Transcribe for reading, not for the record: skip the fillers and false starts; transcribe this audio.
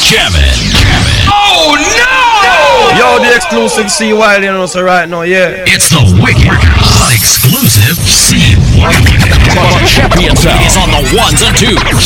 Jamming. Oh no! Yo, the exclusive C Wiley, you know, so right now, yeah. It's the wicked, exclusive C Wiley. Champion is on the ones and twos.